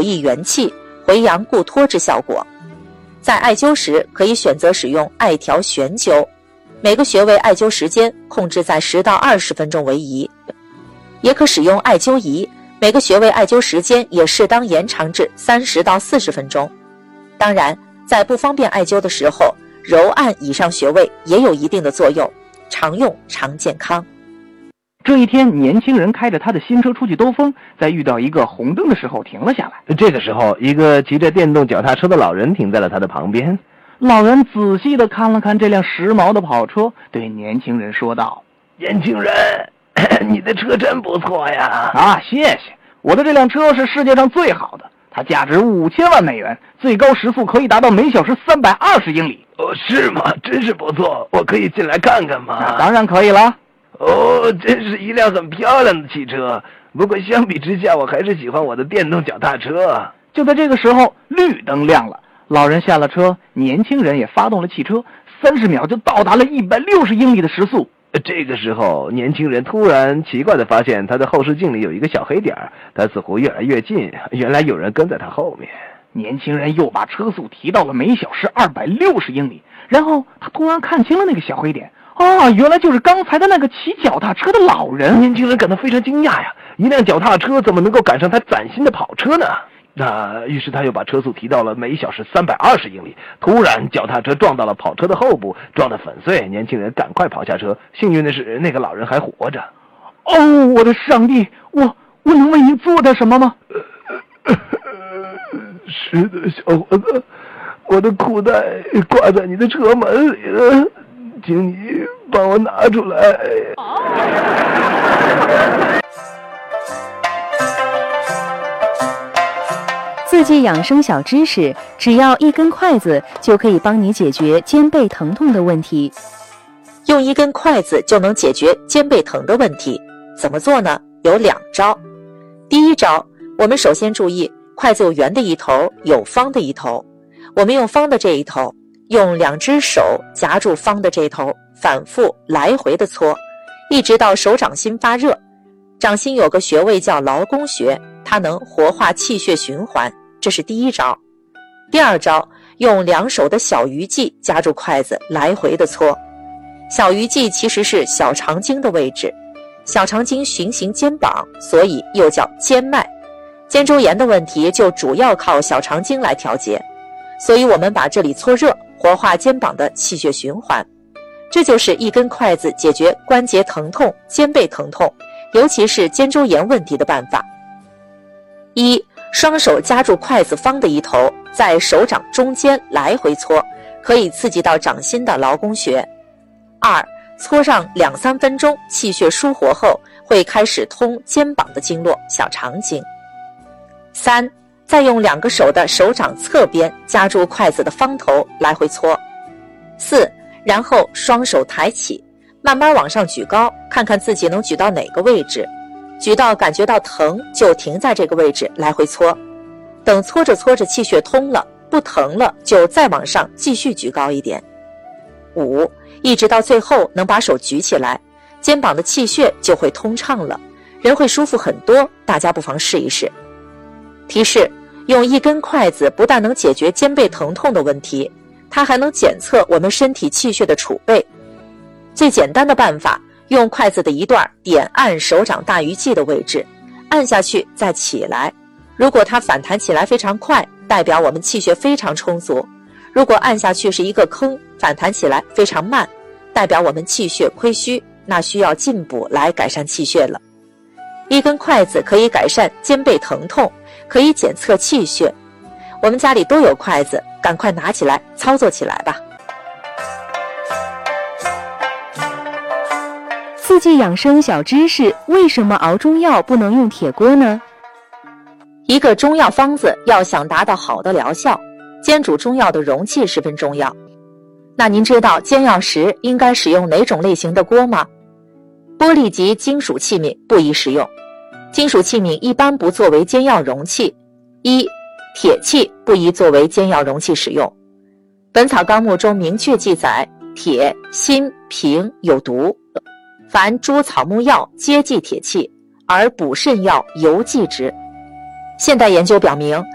益元气、回阳固脱之效果。在艾灸时，可以选择使用艾条悬灸，每个穴位艾灸时间控制在10到20分钟为宜，也可使用艾灸仪，每个穴位艾灸时间也适当延长至30到40分钟。当然，在不方便艾灸的时候，揉按以上穴位也有一定的作用，常用常健康。 这一天，年轻人开着他的新车出去兜风，在遇到一个红灯的时候停了下来。 这个时候，一个骑着电动脚踏车的老人停在了他的旁边。 老人仔细地看了看这辆时髦的跑车，对年轻人说道： 年轻人，你的车真不错呀！ 啊，谢谢，我的这辆车是世界上最好的，它价值5000万美元，最高时速可以达到每小时320英里。 哦，是吗？真是不错，我可以进来看看吗？ 那当然可以了。 哦，真是一辆很漂亮的汽车，不过相比之下，我还是喜欢我的电动脚踏车。 就在这个时候，绿灯亮了，老人下了车，年轻人也发动了汽车，30秒就到达了160英里的时速。 这个时候，年轻人突然奇怪地发现他的后视镜里有一个小黑点，他似乎越来越近，原来有人跟在他后面。 年轻人又把车速提到了每小时260英里，然后他突然看清了那个小黑点。啊，原来就是刚才的那个骑脚踏车的老人。 年轻人感到非常惊讶呀，一辆脚踏车怎么能够赶上他崭新的跑车呢？于是他又把车速提到了每小时320英里。突然，脚踏车撞到了跑车的后部，撞得粉碎。年轻人赶快跑下车，幸运的是，那个老人还活着。 哦，我的上帝，我能为您做点什么吗？ 是的，小伙子，我的裤带挂在你的车门里了，请你帮我拿出来。 四季养生小知识，只要一根筷子就可以帮你解决肩背疼痛的问题。 用一根筷子就能解决肩背疼的问题，怎么做呢？有2招。第一招，我们首先注意筷子有圆的一头，有方的一头。我们用方的这一头，用2只手夹住方的这一头，反复来回的搓，一直到手掌心发热。掌心有个穴位叫劳宫穴，它能活化气血循环，这是第一招。第二招，用2手的小鱼际夹住筷子，来回的搓。小鱼际其实是小肠经的位置，小肠经循行肩膀，所以又叫肩脉。肩周炎的问题就主要靠小肠经来调节，所以我们把这里搓热，活化肩膀的气血循环。这就是一根筷子解决关节疼痛、肩背疼痛，尤其是肩周炎问题的办法。1. 双手夹住筷子方的一头，在手掌中间来回搓，可以刺激到掌心的劳宫穴。2. 搓上2-3分钟，气血舒活后，会开始通肩膀的经络，小肠经。3. 再用2个手的手掌侧边夹住筷子的方头，来回搓。4. 然后双手抬起，慢慢往上举高，看看自己能举到哪个位置，举到感觉到疼就停在这个位置，来回搓。等搓着搓着气血通了，不疼了，就再往上继续举高一点。5. 一直到最后能把手举起来，肩膀的气血就会通畅了，人会舒服很多，大家不妨试一试。提示：用一根筷子不但能解决肩背疼痛的问题，它还能检测我们身体气血的储备。最简单的办法，用筷子的一段点按手掌大鱼际的位置，按下去再起来。如果它反弹起来非常快，代表我们气血非常充足；如果按下去是一个坑，反弹起来非常慢，代表我们气血亏虚，那需要进补来改善气血了。一根筷子可以改善肩背疼痛，可以检测气血。我们家里都有筷子，赶快拿起来操作起来吧。 四季养生小知识，为什么熬中药不能用铁锅呢？ 一个中药方子要想达到好的疗效，煎煮中药的容器十分重要。那您知道煎药时应该使用哪种类型的锅吗？玻璃及金属器皿不宜使用。金属器皿一般不作为煎药容器。1. 铁器不宜作为煎药容器使用。本草纲目中明确记载，铁、锌、砒有毒，凡诸草木药皆忌铁器，而补肾药尤忌之。现代研究表明，